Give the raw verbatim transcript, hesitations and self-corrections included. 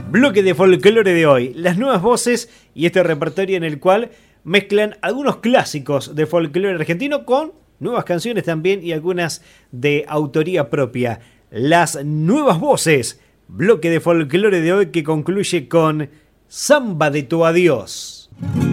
Bloque de folclore de hoy, las nuevas voces y este repertorio en el cual mezclan algunos clásicos de folclore argentino con nuevas canciones también y algunas de autoría propia. Las nuevas voces, bloque de folclore de hoy que concluye con Samba de tu adiós.